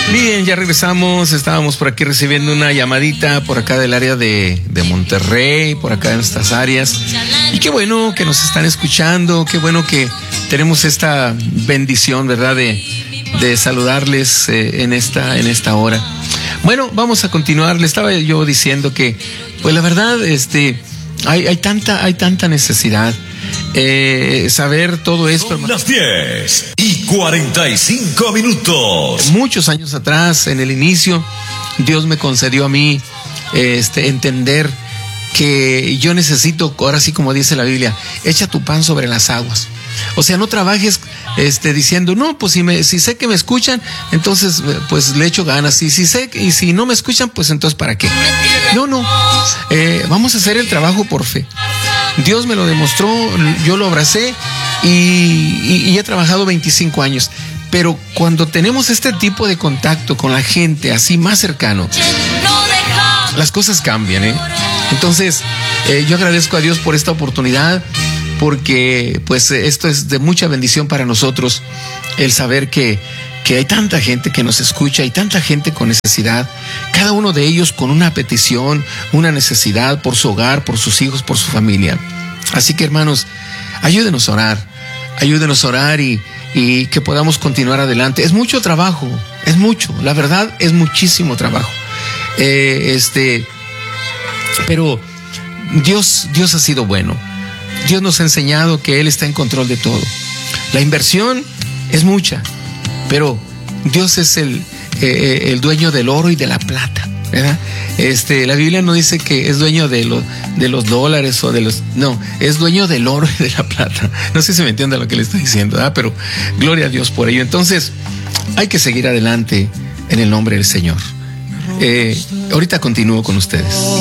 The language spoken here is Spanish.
Bien, ya regresamos. Estábamos por aquí recibiendo una llamadita por acá del área de Monterrey, por acá en estas áreas. Y qué bueno que nos están escuchando, qué bueno que tenemos esta bendición, ¿verdad? De saludarles en esta hora. Bueno, vamos a continuar. Le estaba yo diciendo que, pues la verdad, hay tanta necesidad. Saber todo esto. Son las 10:45. Muchos años atrás, en el inicio, Dios me concedió a mí entender que yo necesito, ahora sí como dice la Biblia, echa tu pan sobre las aguas. O sea, no trabajes diciendo, no, pues si sé que me escuchan, entonces pues le echo ganas. Y si no me escuchan, pues entonces ¿para qué? No. Vamos a hacer el trabajo por fe. Dios me lo demostró, yo lo abracé y he trabajado 25 años. Pero cuando tenemos este tipo de contacto con la gente así más cercano, las cosas cambian, ¿eh? Entonces, yo agradezco a Dios por esta oportunidad, porque pues esto es de mucha bendición para nosotros, el saber que hay tanta gente que nos escucha y tanta gente con necesidad, cada uno de ellos con una petición, una necesidad por su hogar, por sus hijos, por su familia. Así que, hermanos, ayúdenos a orar y que podamos continuar adelante. Es mucho trabajo, es mucho, la verdad es muchísimo trabajo. Pero Dios ha sido bueno. Dios nos ha enseñado que Él está en control de todo. La inversión es mucha, pero Dios es el dueño del oro y de la plata, ¿verdad? La Biblia no dice que es dueño de los dólares o no, es dueño del oro y de la plata. No sé si me entiende lo que le estoy diciendo, ¿verdad? Pero gloria a Dios por ello. Entonces, hay que seguir adelante en el nombre del Señor. Ahorita continúo con ustedes.